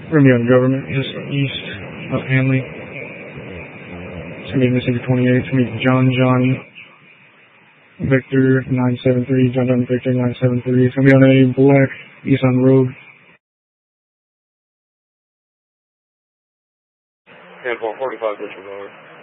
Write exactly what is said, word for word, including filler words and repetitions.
We're going to be on government just east of Hanley. It's going to be Mississippi twenty-eight. It's going to be John John Victor nine seven three. John John Victor nine seven three. It's going to be on a black Nissan Rogue. ten four forty-five, disregard.